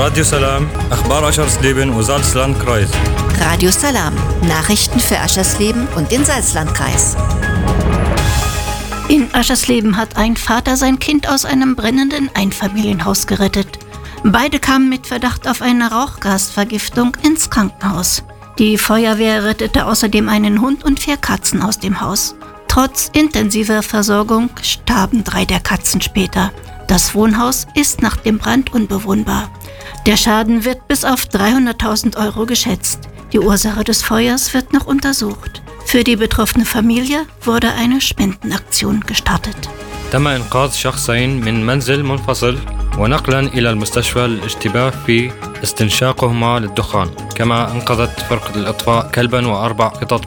راديو سلام أخبار Aschersleben und Salzlandkreis. Radio Salam, Nachrichten für Aschersleben und den Salzlandkreis. In Aschersleben hat ein Vater sein Kind aus einem brennenden Einfamilienhaus gerettet. Beide kamen mit Verdacht auf eine Rauchgasvergiftung ins Krankenhaus. Die Feuerwehr rettete außerdem einen Hund und 4 Katzen aus dem Haus. Trotz intensiver Versorgung starben 3 der Katzen später. Das Wohnhaus ist nach dem Brand unbewohnbar. Der Schaden wird bis auf 300.000 € geschätzt. Die Ursache des Feuers wird noch untersucht. Für die betroffene Familie wurde eine Spendenaktion gestartet. تم إنقاذ شخصين من منزل منفصل ونقلا إلى المستشفى للاشتباه في استنشاقهما للدخان. كما أنقذت فرقة الإطفاء كلبا و4 قطط